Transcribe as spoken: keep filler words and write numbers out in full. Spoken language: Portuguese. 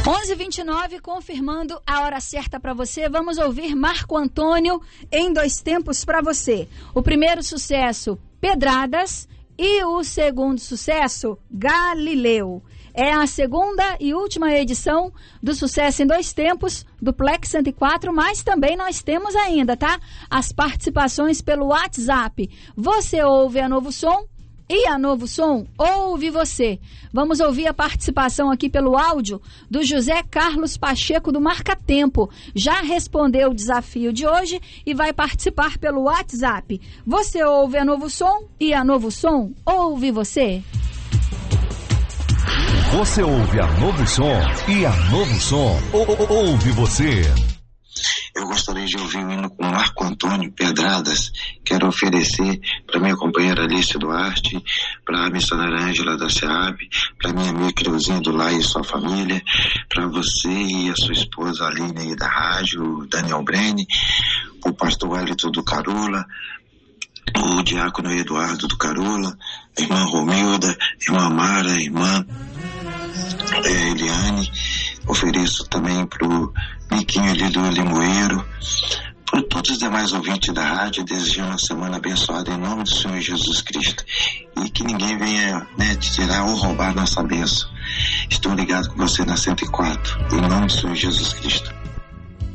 onze e vinte e nove, confirmando a hora certa para você. Vamos ouvir Marco Antônio em dois tempos para você. O primeiro sucesso, Pedradas, e o segundo sucesso, Galileu. É a segunda e última edição do Sucesso em Dois Tempos, do Plex cento e quatro, mas também nós temos ainda, tá? As participações pelo WhatsApp. Você ouve a Novo Som e a Novo Som ouve você. Vamos ouvir a participação aqui pelo áudio do José Carlos Pacheco do Marca Tempo. Já respondeu o desafio de hoje e vai participar pelo WhatsApp. Você ouve a Novo Som e a Novo Som ouve você. Você ouve a Novo Som e a Novo Som ouve você. Eu gostaria de ouvir o hino com Marco Antônio, Pedradas. Quero oferecer para minha companheira Alice Duarte, para a missionária Ângela da SEAB, para minha amiga Creuzinha do Lar e sua família, para você e a sua esposa Aline aí da rádio, Daniel Brene, o pastor Wellington do Carola, o diácono Eduardo do Carola, a irmã Romilda, a irmã Mara, a irmã é, Eliane. Ofereço também pro Miquinho ali do Limoeiro, por todos os demais ouvintes da rádio, desejo uma semana abençoada em nome do Senhor Jesus Cristo, e que ninguém venha, né, tirar ou roubar nossa bênção. Estou ligado com você na cento e quatro, em nome do Senhor Jesus Cristo.